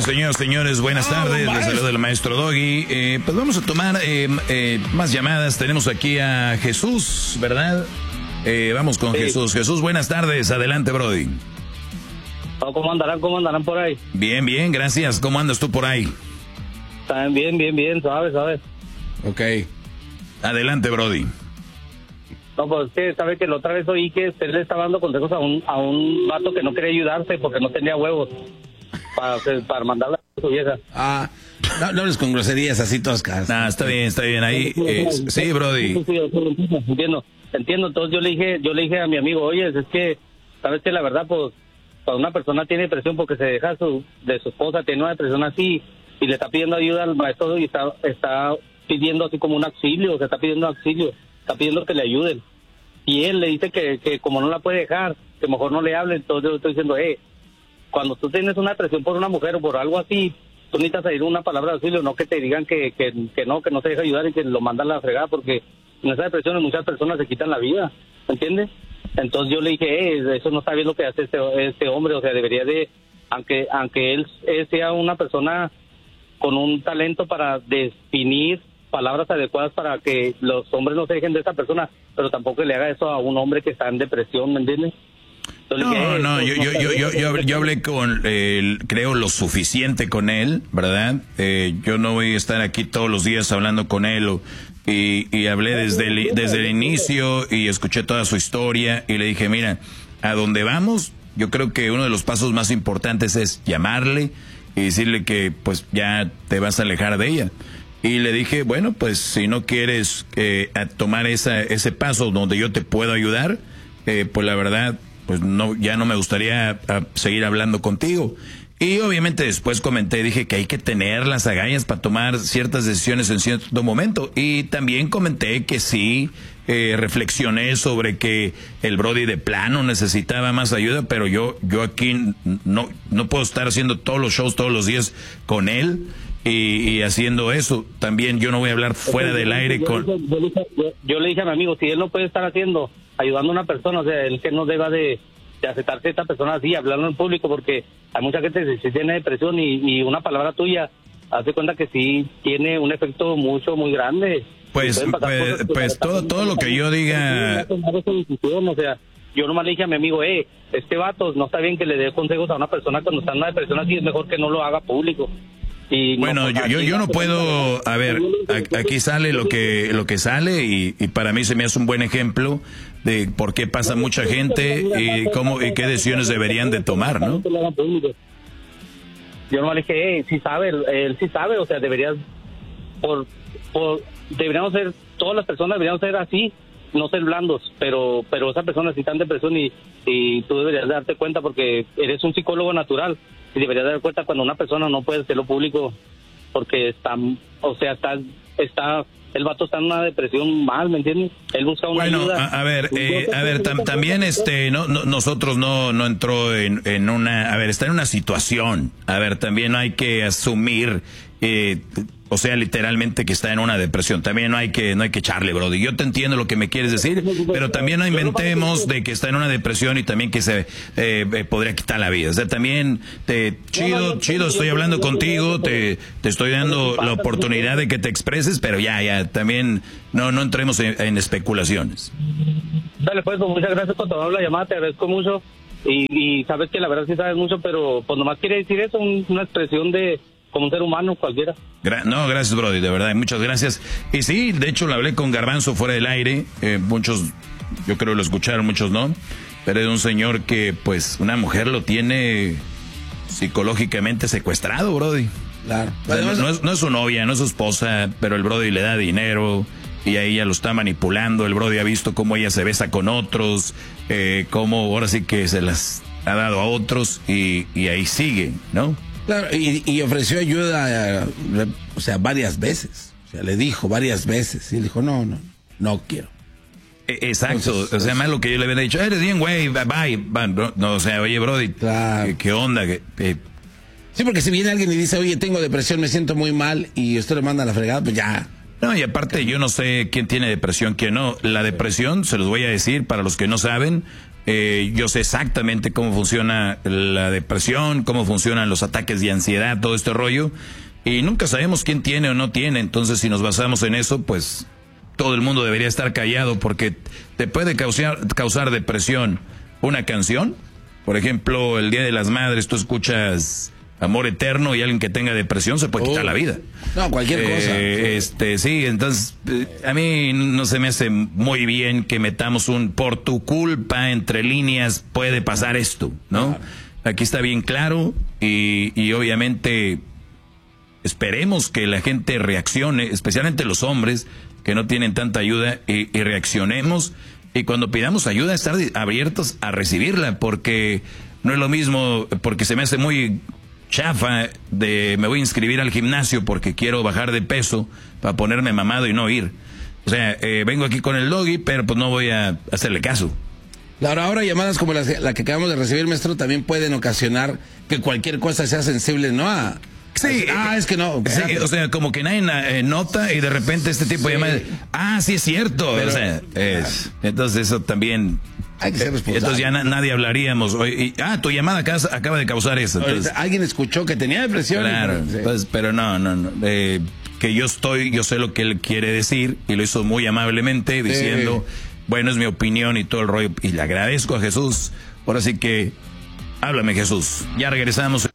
Señores, buenas tardes. Les saluda el maestro Doggy. Pues vamos a tomar más llamadas. Tenemos aquí a Jesús, ¿verdad? Vamos con Jesús. Jesús, buenas tardes. Adelante, Brody. ¿Cómo andarán por ahí? Bien, gracias. ¿Cómo andas tú por ahí? También bien, sabes. Ok. Adelante, Brody. No, pues que sabe que la otra vez oí que usted le estaba dando consejos a un vato que no quería ayudarse porque no tenía huevos para mandarle a su vieja. No hables con groserías así toscas. Está bien. Ahí, sí, Brody. Sí, entiendo. Entonces yo le dije a mi amigo, oye, es que, sabes que la verdad, pues, cuando una persona tiene depresión porque se deja de su esposa, tiene una depresión así, y le está pidiendo ayuda al maestro y está pidiendo así como un auxilio, está pidiendo que le ayuden. Y él le dice que como no la puede dejar, que mejor no le hable. Entonces yo estoy diciendo, cuando tú tienes una depresión por una mujer o por algo así, tú necesitas oír una palabra de auxilio, no que te digan que no se deja ayudar y que lo mandan a la fregada, porque en esa depresión muchas personas se quitan la vida, ¿entiendes? Entonces yo le dije, eso no está bien lo que hace este hombre, o sea, debería de, aunque él sea una persona con un talento para definir palabras adecuadas para que los hombres no se dejen de esa persona, pero tampoco le haga eso a un hombre que está en depresión, ¿me entiendes? Yo hablé con él, creo lo suficiente con él, ¿verdad? Yo no voy a estar aquí todos los días hablando con él y hablé desde el inicio y escuché toda su historia y le dije, mira, a dónde vamos, yo creo que uno de los pasos más importantes es llamarle y decirle que pues ya te vas a alejar de ella. Y le dije, bueno, pues si no quieres tomar ese paso donde yo te puedo ayudar, pues la verdad, pues no, ya no me gustaría seguir hablando contigo. Y obviamente después dije que hay que tener las agallas para tomar ciertas decisiones en cierto momento. Y también comenté que sí, reflexioné sobre que el Brody de plano necesitaba más ayuda, pero yo aquí no puedo estar haciendo todos los shows todos los días con él y haciendo eso. También yo no voy a hablar fuera del aire con... Yo le dije a mi amigo, si él no puede estar ayudando a una persona, o sea, él que no deba de aceptarse a esta persona así, hablarlo en público, porque hay mucha gente que tiene depresión y una palabra tuya hace cuenta que sí tiene un efecto muy grande. Pues todo lo que yo diga... O sea, yo nomás le dije a mi amigo, este vato no está bien que le dé consejos a una persona cuando está en una depresión así, es mejor que no lo haga público. Y bueno, yo no puedo, a ver, aquí sale lo que sale y para mí se me hace un buen ejemplo de por qué pasa mucha gente y qué decisiones deberían de tomar, ¿no? Yo no le dije, él sí sabe, o sea, deberíamos ser, todas las personas deberíamos ser así, no ser blandos, pero esa persona sí está en depresión y tú deberías darte cuenta porque eres un psicólogo natural y deberías dar cuenta cuando una persona no puede hacerlo público porque está el vato está en una depresión mal, ¿me entiendes? Él busca una ayuda. A ver, también nosotros no entró en una, a ver, está en una situación. A ver, también hay que asumir, o sea, literalmente que está en una depresión. También no hay que echarle, Brody. Yo te entiendo lo que me quieres decir, pero también no inventemos de que está en una depresión y también que se podría quitar la vida. O sea, también chido, estoy hablando contigo, te estoy dando la oportunidad de que te expreses, pero ya, también no entremos en especulaciones. Dale, pues muchas gracias por tomar la llamada, te agradezco mucho y sabes que la verdad sí sabes mucho, pero pues nomás quiere decir eso, una expresión de como un ser humano cualquiera. No, gracias, Brody, de verdad, muchas gracias. Y sí, de hecho lo hablé con Garbanzo fuera del aire, muchos, yo creo lo escucharon, muchos no, pero es un señor que pues una mujer lo tiene psicológicamente secuestrado, Brody. Claro. No es su novia, no es su esposa, pero el Brody le da dinero y a ella lo está manipulando. El Brody ha visto cómo ella se besa con otros, cómo ahora sí que se las ha dado a otros y ahí sigue, ¿no? Claro, y ofreció ayuda, o sea, varias veces. O sea, le dijo varias veces y él dijo, no quiero. Exacto, entonces, o sea, más lo que yo le había dicho, eres bien, güey, bye. No, o sea, oye, Brody, claro. ¿Qué onda? Sí, porque si viene alguien y dice, oye, tengo depresión, me siento muy mal, y usted le manda a la fregada, pues ya. No, y aparte yo no sé quién tiene depresión, quién no. La depresión, se los voy a decir para los que no saben, Yo sé exactamente cómo funciona la depresión, cómo funcionan los ataques de ansiedad, todo este rollo. Y nunca sabemos quién tiene o no tiene. Entonces, si nos basamos en eso, pues todo el mundo debería estar callado, porque te puede causar depresión una canción. Por ejemplo, el Día de las Madres, tú escuchas Amor Eterno y alguien que tenga depresión se puede quitar la vida. No, cualquier cosa. Sí, entonces a mí no se me hace muy bien que metamos un por tu culpa entre líneas puede pasar esto, ¿no? Claro. Aquí está bien claro y obviamente esperemos que la gente reaccione, especialmente los hombres que no tienen tanta ayuda y reaccionemos, y cuando pidamos ayuda estar abiertos a recibirla, porque no es lo mismo, porque se me hace muy chafa de me voy a inscribir al gimnasio porque quiero bajar de peso para ponerme mamado y no ir. O sea, vengo aquí con el Doggy, pero pues no voy a hacerle caso. Claro, ahora llamadas como la que acabamos de recibir, maestro, también pueden ocasionar que cualquier cosa sea sensible, ¿no? Sí, es que no. Sí, o sea, como que nadie nota y de repente este tipo de llamadas, sí es cierto. Pero, o sea, entonces eso también... Hay que ser responsable. Entonces ya nadie hablaríamos. Tu llamada acaba de causar eso. Entonces, alguien escuchó que tenía depresión. Claro, sí. Pues, pero no. Que yo sé lo que él quiere decir y lo hizo muy amablemente diciendo, bueno, es mi opinión y todo el rollo. Y le agradezco a Jesús. Ahora sí que, háblame Jesús. Ya regresamos.